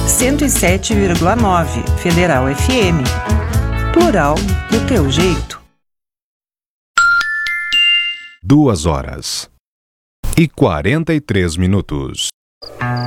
107,9 Federal FM. Plural do teu jeito. 2h43.